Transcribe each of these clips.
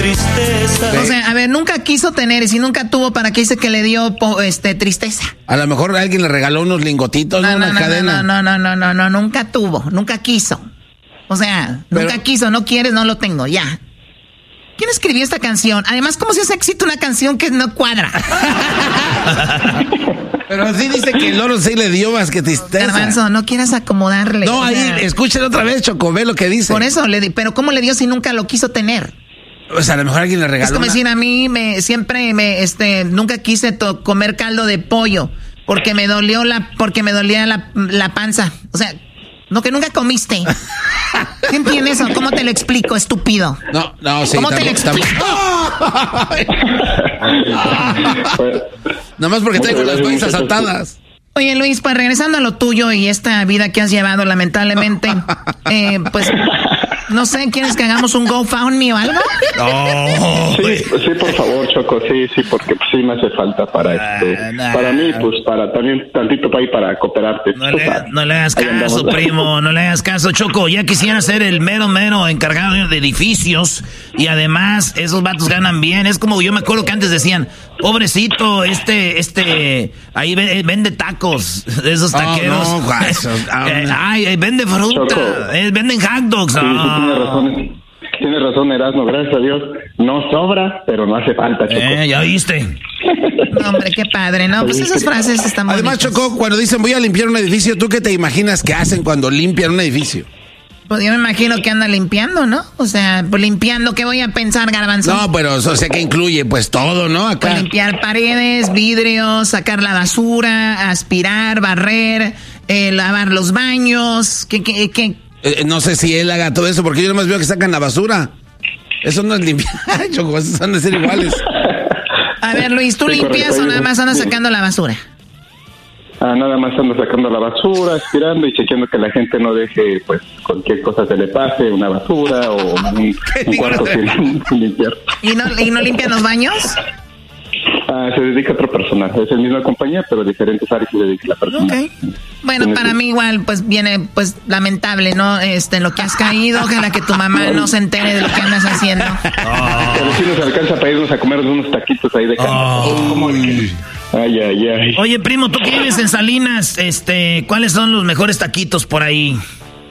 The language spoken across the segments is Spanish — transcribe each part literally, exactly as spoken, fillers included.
tristeza. O sea, a ver, nunca quiso tener, y si nunca tuvo, ¿para qué dice que le dio este tristeza? A lo mejor alguien le regaló unos lingotitos, no, ¿no? no, Una no, cadena. No, no, no, no, no, no, nunca tuvo, nunca quiso. O sea, Pero... nunca quiso, no quieres, no lo tengo, ya. ¿Quién escribió esta canción? Además, ¿cómo se hace éxito una canción que no cuadra? Pero sí dice que el loro sí le dio más que tristeza. Garbanzo, no quieras acomodarle. No, ahí, sea, escúchalo otra vez, Choco, ve lo que dice. Por eso, le di, pero ¿cómo le dio si nunca lo quiso tener? O sea, a lo mejor alguien le regaló. Es como una... decir, a mí me, siempre me, este, nunca quise to- comer caldo de pollo porque me dolió la, porque me dolía la, la panza. O sea, no, que nunca comiste. ¿Qué entiendes eso? ¿Cómo te lo explico, estúpido? No, no, sí. ¿Cómo te lo explico? Nada más porque traigo las bolsas atadas. Oye, Luis, pues regresando a lo tuyo y esta vida que has llevado, lamentablemente, eh, pues, no sé, ¿quieres que hagamos un GoFundMe o algo? No. Sí, sí, por favor, Choco, sí, sí, porque pues, sí me hace falta para este, nah, para mí, pues, para también tantito para ir para cooperarte. No le, no le hagas caso, primo, no le hagas caso, Choco. Ya quisiera ser el mero, mero encargado de edificios y además esos vatos ganan bien. Es como yo me acuerdo que antes decían, pobrecito, este, este, ahí vende tacos. De esos taqueros. Oh, no, eso, ay, vende fruta, eh, venden hot dogs. Sí, oh. sí, tiene razón, tiene razón, Erasmo, gracias a Dios. No sobra, pero no hace falta, Choco. Eh, ya viste. No, hombre, qué padre, ¿no? Pues esas frases están bonitas. Además, Choco, cuando dicen voy a limpiar un edificio, ¿tú qué te imaginas que hacen cuando limpian un edificio? Pues yo me imagino que anda limpiando, ¿no? O sea, pues limpiando, ¿qué voy a pensar, Garbanzo? No, pero o sea, que incluye pues todo, ¿no? Acá. Pues limpiar paredes, vidrios, sacar la basura, aspirar, barrer, eh, lavar los baños, ¿qué, qué, qué? Eh, no sé si él haga todo eso, porque yo nomás veo que sacan la basura. Eso no es limpiar, Choco, esos van a ser iguales. A ver, Luis, ¿tú sí, limpias correcto, o nada más andas sí. sacando la basura? Ah, nada más ando sacando la basura, aspirando y chequeando que la gente no deje, pues, cualquier cosa se le pase, una basura o un, un cuarto sin, sin limpiar. ¿Y no, ¿Y no limpian los baños? Ah, se dedica a otro personal, es el misma compañía, pero diferentes áreas se dedica a la persona. Okay. Bueno, ¿Tienes para que... mí igual, pues, viene, pues, lamentable, ¿no? Este, en lo que has caído, ojalá que tu mamá no se entere de lo que andas haciendo. Oh. Pero si nos alcanza para irnos a comer unos taquitos ahí de carne. Oh. Ay, ay, ay. Oye, primo, tú que vives en Salinas, este, ¿cuáles son los mejores taquitos por ahí?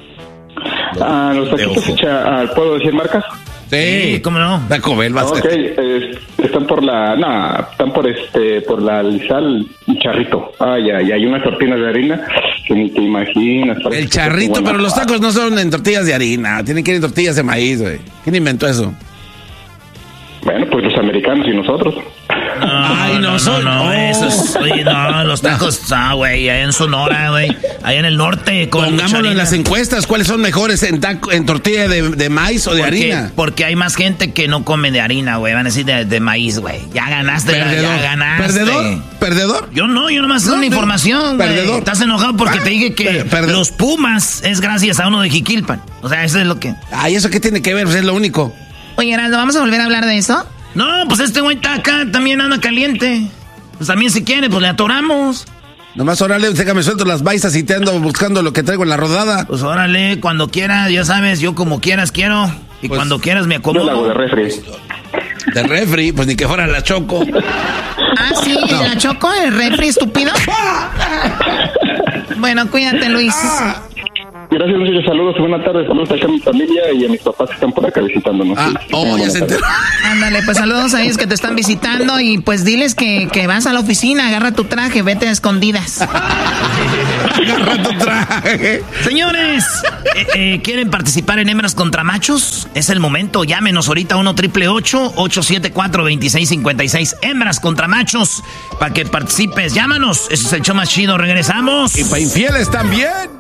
Ah, los taquitos echa, ah, ¿puedo decir marcas? Sí, sí, ¿cómo no? Taco Bell, va a ser. Ok, eh, están por la, no, están por este, por la Lizal, un charrito. Ay, ay, hay unas tortillas de harina que ni te imaginas. El charrito, pero los tacos no son en tortillas de harina, tienen que ir en tortillas de maíz, güey. ¿Quién inventó eso? Bueno, pues los americanos y nosotros. No, Ay, no, no, soy, no, no, oh. eso es, oye, no, los tacos, ah, güey, allá en Sonora, güey, allá en el norte. Con Pongámoslo en las encuestas, ¿cuáles son mejores en taco, en tortilla de, de maíz o de porque, harina? Porque hay más gente que no come de harina, güey, van a decir de, de maíz, güey. Ya ganaste, Perdedor. ya ganaste. ¿Perdedor? ¿Perdedor? Yo no, yo nomás no, sé una información, güey. Perdedor. Estás enojado porque ah, te dije que perdedor. Los Pumas es gracias a uno de Jiquilpan. O sea, eso es lo que... Ay, ¿eso qué tiene que ver? Pues es lo único. Oye, Heraldo, ¿vamos a volver a hablar de eso? No, pues este güey está acá, también anda caliente. Pues también si quiere, pues le atoramos. Nomás órale, déjame suelto las baisas y te ando buscando lo que traigo en la rodada. Pues órale, cuando quieras, ya sabes, yo como quieras quiero. Y pues, cuando quieras me acomodo. Yo la hago de refri. De refri, pues ni que fuera la Choco. Ah, sí, no. La Choco, el refri, estúpido. Bueno, cuídate, Luis. Ah. Gracias, Luis. Saludos, buenas tardes. Saludos acá a mi familia y a mis papás que están por acá visitándonos. Ah, sí, oh, ya se enteró. Ándale, pues saludos a ellos que te están visitando y pues diles que, que vas a la oficina, agarra tu traje, vete a escondidas. Agarra tu traje. Señores, eh, eh, ¿quieren participar en Hembras contra Machos? Es el momento. Llámenos ahorita a uno triple ocho ocho siete cuatro dos seis cinco seis. Hembras contra Machos, para que participes. Llámanos. Ese es el show más chido. Regresamos. Y para infieles también.